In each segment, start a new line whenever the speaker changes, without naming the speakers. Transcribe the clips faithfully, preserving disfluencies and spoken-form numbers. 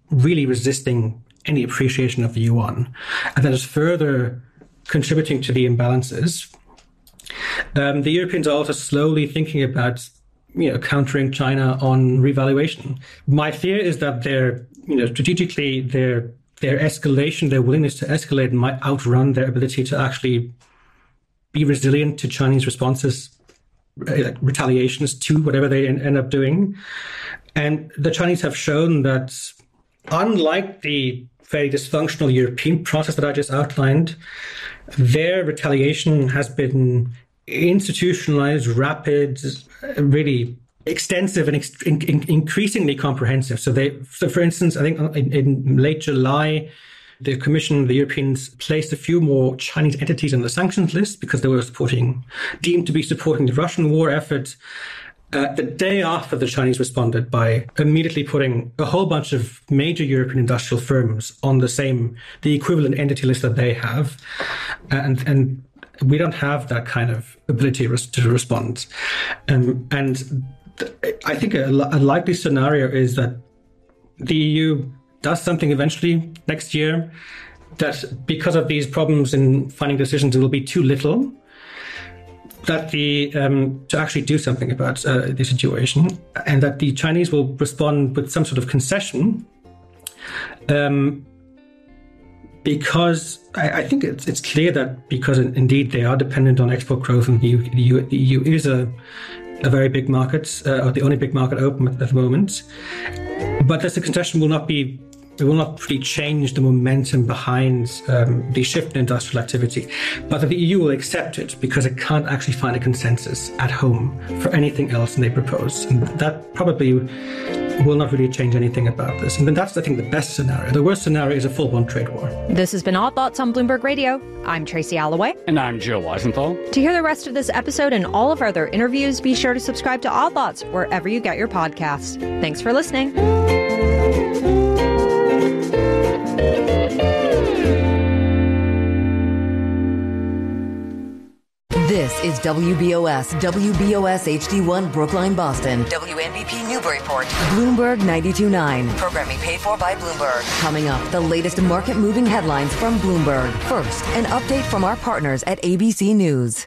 really resisting any appreciation of the yuan, and that is further contributing to the imbalances. Um, the Europeans are also slowly thinking about, you know, countering China on revaluation. My fear is that their, you know, strategically their their escalation, their willingness to escalate might outrun their ability to actually be resilient to Chinese responses, like retaliations to whatever they end up doing. And the Chinese have shown that, unlike the very dysfunctional European process that I just outlined, their retaliation has been institutionalized, rapid, really extensive and ex- in, in, increasingly comprehensive. So they, so for instance, I think in, in late July, the Commission, the Europeans, placed a few more Chinese entities on the sanctions list because they were supporting, deemed to be supporting the Russian war effort. Uh, the day after, the Chinese responded by immediately putting a whole bunch of major European industrial firms on the same, the equivalent entity list that they have. And, and we don't have that kind of ability to respond. Um, and I think a, a likely scenario is that the E U does something eventually next year that, because of these problems in finding decisions, it will be too little that the um, to actually do something about uh, the situation, and that the Chinese will respond with some sort of concession. Um, because I, I think it's it's clear that because indeed they are dependent on export growth, and the E U, the E U, the E U is a a very big market, uh, or the only big market open at the moment. But this concession will not be, it will not really change the momentum behind um, the shift in industrial activity. But the E U will accept it because it can't actually find a consensus at home for anything else than they propose. And that probably will not really change anything about this. And then that's, I think, the best scenario. The worst scenario is a full-blown trade war.
This has been Odd Thoughts on Bloomberg Radio. I'm Tracy Alloway.
And I'm Joe Weisenthal.
To hear the rest of this episode and all of our other interviews, be sure to subscribe to Odd Thoughts wherever you get your podcasts. Thanks for listening.
This is W B O S, W B O S H D one Brookline, Boston. W N B P Newburyport. Bloomberg ninety-two point nine. Programming paid for by Bloomberg. Coming up, the latest market-moving headlines from Bloomberg. First, an update from our partners at A B C News.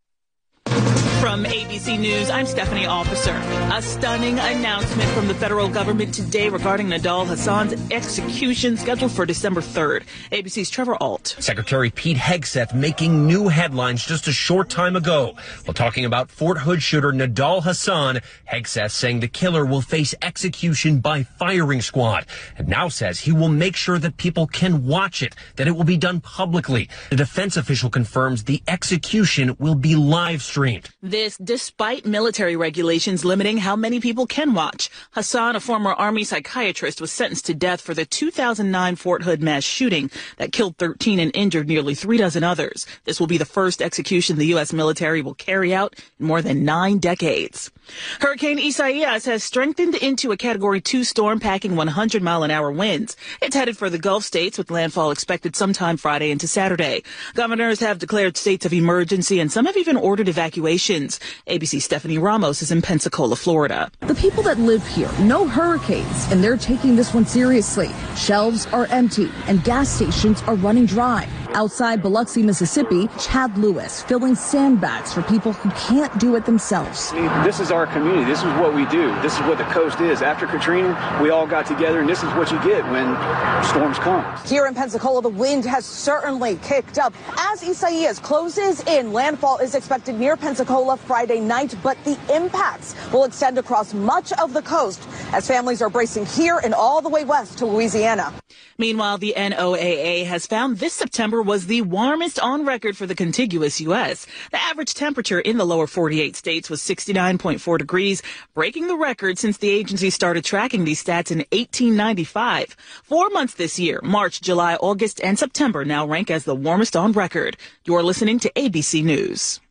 From A B C News, I'm Stephanie Officer. A stunning announcement from the federal government today regarding Nidal Hasan's execution scheduled for December third. A B C's Trevor Ault.
Secretary Pete Hegseth making new headlines just a short time ago. While talking about Fort Hood shooter Nidal Hasan, Hegseth saying the killer will face execution by firing squad, and now says he will make sure that people can watch it, that it will be done publicly. The defense official confirms the execution will be live streamed.
This despite military regulations limiting how many people can watch. Hasan, a former Army psychiatrist, was sentenced to death for the two thousand nine Fort Hood mass shooting that killed thirteen and injured nearly three dozen others. This will be the first execution the U S military will carry out in more than nine decades. Hurricane Isaias has strengthened into a Category two storm, packing one hundred mile an hour winds. It's headed for the Gulf states, with landfall expected sometime Friday into Saturday. Governors have declared states of emergency, and some have even ordered evacuations. A B C's Stephanie Ramos is in Pensacola, Florida.
The people that live here know hurricanes, and they're taking this one seriously. Shelves are empty, and gas stations are running dry. Outside Biloxi, Mississippi, Chad Lewis filling sandbags for people who can't do it themselves.
This is our community. This is what we do. This is what the coast is. After Katrina, we all got together, and this is what you get when storms come.
Here in Pensacola, the wind has certainly kicked up. As Isaias closes in, landfall is expected near Pensacola Friday night, but the impacts will extend across much of the coast as families are bracing here and all the way west to Louisiana.
Meanwhile, the N O A A has found this September was the warmest on record for the contiguous U S. The average temperature in the lower forty-eight states was sixty-nine point four degrees, breaking the record since the agency started tracking these stats in eighteen ninety-five. Four months this year, March, July, August, and September, now rank as the warmest on record. You're listening to A B C News.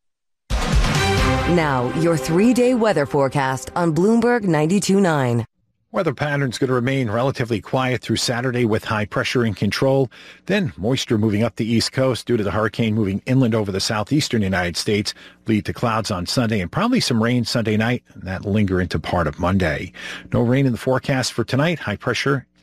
Now, your three-day weather forecast on Bloomberg ninety-two point nine.
Weather patterns going to remain relatively quiet through Saturday with high pressure in control. Then moisture moving up the east coast due to the hurricane moving inland over the southeastern United States lead to clouds on Sunday and probably some rain Sunday night, and that linger into part of Monday. No rain in the forecast for tonight. High pressure